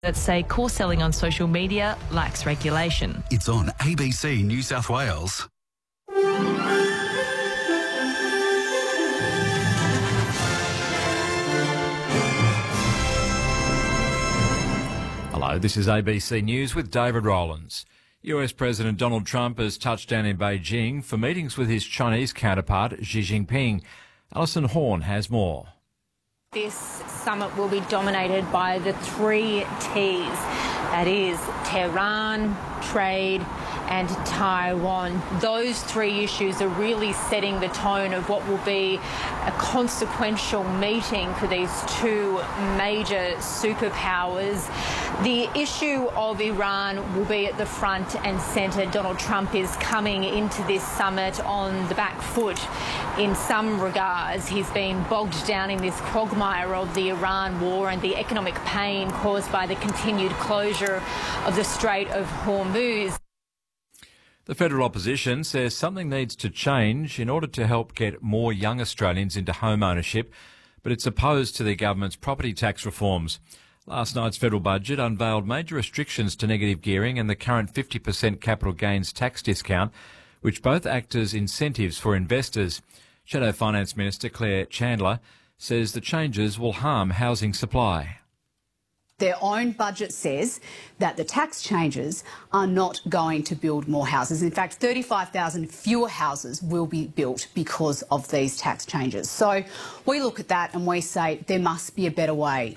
that say course selling on social media lacks regulation. It's on ABC New South Wales. Hello, this is ABC News with David Rowlands. US President Donald Trump has touched down in Beijing for meetings with his Chinese counterpart Xi Jinping. Alison Horn has more. This summit will be dominated by the 3 T's. That is Tehran, trade and Taiwan. Those 3 issues are really setting the tone of what will be a consequential meeting for these 2 major superpowers. The issue of Iran will be at the front and centre. Donald Trump is coming into this summit on the back foot in some regards. He's been bogged down in this quagmire of the Iran war and the economic pain caused by the continued closure of the Strait of Hormuz. The federal opposition says something needs to change in order to help get more young Australians into home ownership, but it's opposed to the government's property tax reforms. Last night's federal budget unveiled major restrictions to negative gearing and the current 50% capital gains tax discount, which both act as incentives for investors. Shadow Finance Minister Claire Chandler says the changes will harm housing supply. Their own budget says that the tax changes are not going to build more houses. In fact, 35,000 fewer houses will be built because of these tax changes. So we look at that and we say there must be a better way.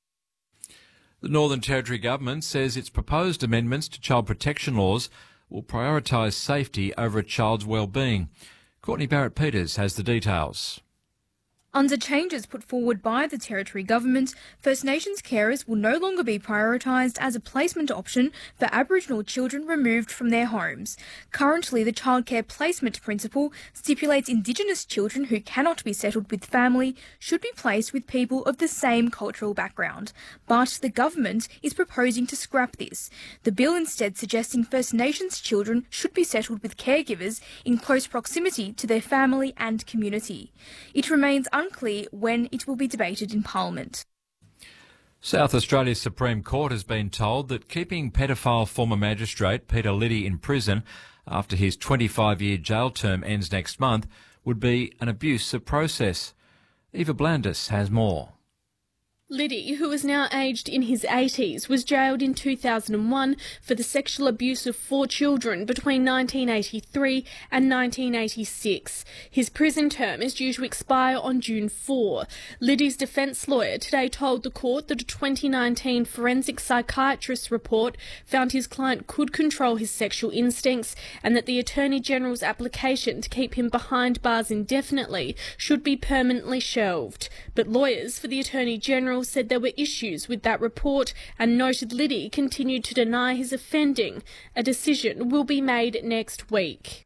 The Northern Territory Government says its proposed amendments to child protection laws will prioritise safety over a child's well-being. Courtney Barrett-Peters has the details. Under changes put forward by the Territory Government, First Nations carers will no longer be prioritised as a placement option for Aboriginal children removed from their homes. Currently, the childcare placement principle stipulates Indigenous children who cannot be settled with family should be placed with people of the same cultural background. But the government is proposing to scrap this. The bill instead suggesting First Nations children should be settled with caregivers in close proximity to their family and community. It remains unclear when it will be debated in Parliament. South Australia's Supreme Court has been told that keeping pedophile former magistrate Peter Liddy in prison after his 25-year jail term ends next month would be an abuse of process. Eva Blandis has more. Liddy, who is now aged in his 80s, was jailed in 2001 for the sexual abuse of 4 children between 1983 and 1986. His prison term is due to expire on June 4. Liddy's defence lawyer today told the court that a 2019 forensic psychiatrist report found his client could control his sexual instincts and that the Attorney-General's application to keep him behind bars indefinitely should be permanently shelved. But lawyers for the Attorney-General said there were issues with that report and noted Liddy continued to deny his offending. A decision will be made next week.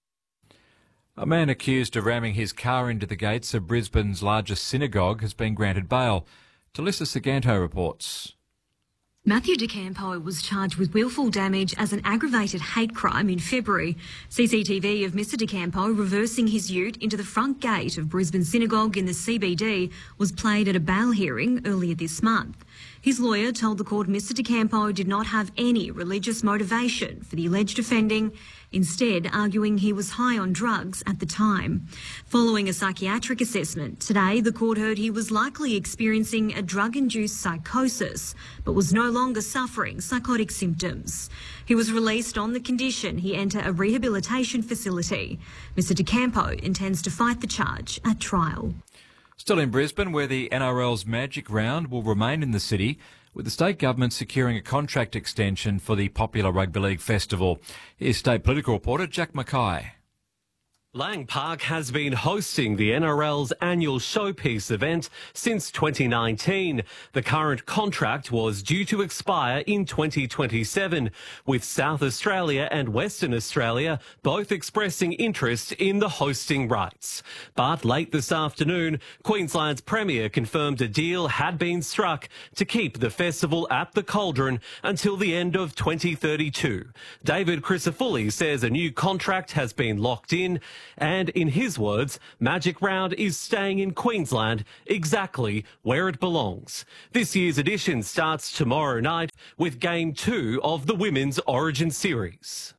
A man accused of ramming his car into the gates of Brisbane's largest synagogue has been granted bail. Talissa Saganto reports. Matthew DeCampo was charged with willful damage as an aggravated hate crime in February. CCTV of Mr DeCampo reversing his ute into the front gate of Brisbane Synagogue in the CBD was played at a bail hearing earlier this month. His lawyer told the court Mr DeCampo did not have any religious motivation for the alleged offending, instead arguing he was high on drugs at the time. Following a psychiatric assessment, today the court heard he was likely experiencing a drug-induced psychosis, but was no longer suffering psychotic symptoms. He was released on the condition he enter a rehabilitation facility. Mr DeCampo intends to fight the charge at trial. Still in Brisbane, where the NRL's Magic Round will remain in the city, with the state government securing a contract extension for the popular Rugby League Festival. Here's state political reporter Jack Mackay. Lang Park has been hosting the NRL's annual showpiece event since 2019. The current contract was due to expire in 2027, with South Australia and Western Australia both expressing interest in the hosting rights. But late this afternoon, Queensland's Premier confirmed a deal had been struck to keep the festival at the Cauldron until the end of 2032. David Crisafulli says a new contract has been locked in And in his words, Magic Round is staying in Queensland exactly where it belongs. This year's edition starts tomorrow night with Game 2 of the Women's Origin Series.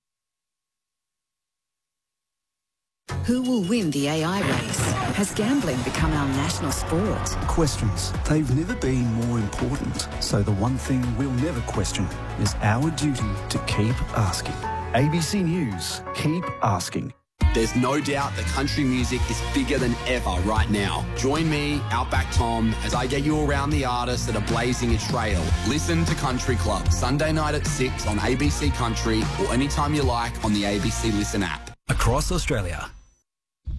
Who will win the AI race? Has gambling become our national sport? Questions. They've never been more important. So the one thing we'll never question is our duty to keep asking. ABC News, keep asking. There's no doubt that country music is bigger than ever right now. Join me, Outback Tom, as I get you around the artists that are blazing a trail. Listen to Country Club, Sunday night at 6 on ABC Country or anytime you like on the ABC Listen app. Across Australia,